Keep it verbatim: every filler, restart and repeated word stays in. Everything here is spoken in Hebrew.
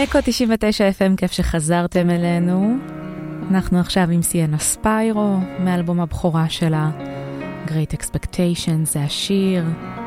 אקו תשעים ותשע אף אם, כיף שחזרתם אלינו. אנחנו עכשיו עם סיאנה ספיירו, מאלבום הבכורה שלה, Great Expectations, זה השיר.